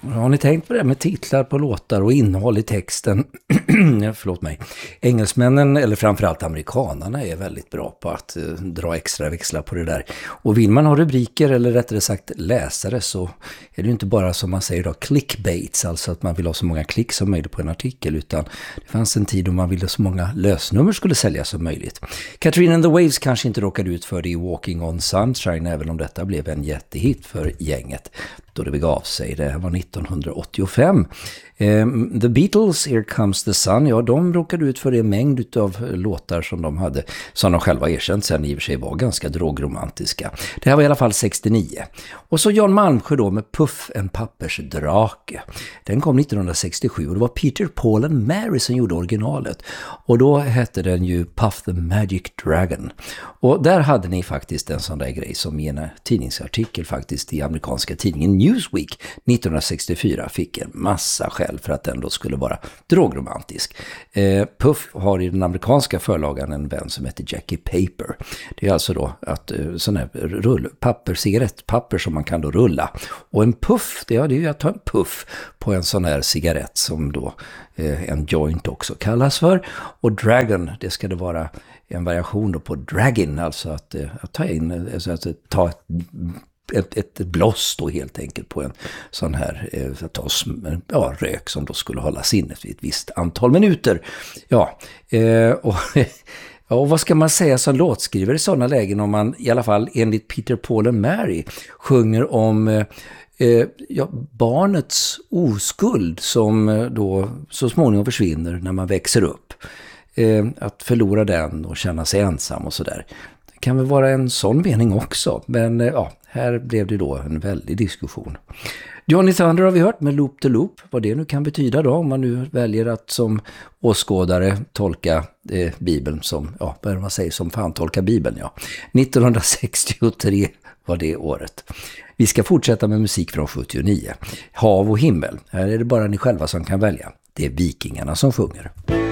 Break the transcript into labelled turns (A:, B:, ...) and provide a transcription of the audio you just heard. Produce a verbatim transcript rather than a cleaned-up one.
A: Har ni tänkt på det med titlar på låtar och innehåll i texten? Förlåt mig. Engelsmännen, eller framförallt amerikanerna, är väldigt bra på att uh, dra extra växlar på det där. Och vill man ha rubriker, eller rättare sagt läsare, så är det ju inte bara som man säger då clickbaits, alltså att man vill ha så många klick som möjligt på en artikel, utan det fanns en tid då man ville så många lösnummer skulle säljas som möjligt. Katrina and the Waves kanske inte råkade ut för det i Walking on Sunshine, även om detta blev en jättehit för gänget då det begav sig. Det var nittonhundraåttiofem. Um, The Beatles, Here Comes the Sun, ja, de råkade ut för en mängd av låtar som de hade, som de själva erkänt sen i och för sig var ganska drogromantiska. Det här var i alla fall sextionio. Och så Jan Malmsjö då med Puff, en pappersdrake. Den kom nittonhundrasextiosju och det var Peter, Paul and Mary som gjorde originalet. Och då hette den ju Puff the Magic Dragon. Och där hade ni faktiskt en sån där grej som i en tidningsartikel faktiskt i amerikanska tidningen Newsweek nittonhundrasextiofyra fick en massa skäl för att den då skulle vara drogromantisk. Eh, Puff har i den amerikanska förlagan en vän som heter Jackie Paper. Det är alltså då att eh, sån här rull, papper, cigarettpapper som man kan då rulla. Och en puff, det är ju att ta en puff på en sån här cigarett som då eh, en joint också kallas för. Och dragon, det ska det vara en variation då på dragging, alltså att, eh, att ta in, alltså att ta ett Ett, ett bloss då helt enkelt på en sån här eh, ta, ja, rök som då skulle hållas inne i ett visst antal minuter. Ja, eh, och, ja, och vad ska man säga som låtskrivare i sådana lägen om man i alla fall enligt Peter, Paul and Mary sjunger om eh, ja, barnets oskuld som då så småningom försvinner när man växer upp. Eh, att förlora den och känna sig ensam och sådär. Det kan väl vara en sån mening också, men eh, ja, här blev det då en väldig diskussion. Johnny Thunder har vi hört med Loop the Loop. Vad det nu kan betyda då, om man nu väljer att som åskådare tolka eh, Bibeln som, ja, vad är det man säger, som fan tolka Bibeln, ja. nittonhundrasextiotre var det året. Vi ska fortsätta med musik från sjuttionio. Hav och himmel. Här är det bara ni själva som kan välja. Det är Vikingarna som sjunger.